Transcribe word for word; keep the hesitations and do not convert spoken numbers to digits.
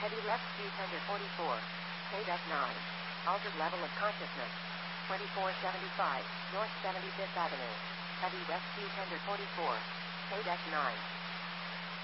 Heavy left speed one hundred forty-four. K nine. Altered level of consciousness. twenty-four seventy-five, North seventy-fifth Avenue. Heavy west speed one hundred forty-four. K nine.